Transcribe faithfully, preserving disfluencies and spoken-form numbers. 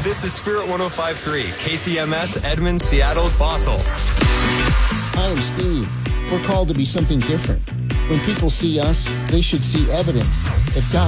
This is Spirit one oh five point three, K C M S, Edmond, Seattle, Bothell. Hi, I'm Steve. We're called to be something different. When people see us, they should see evidence that God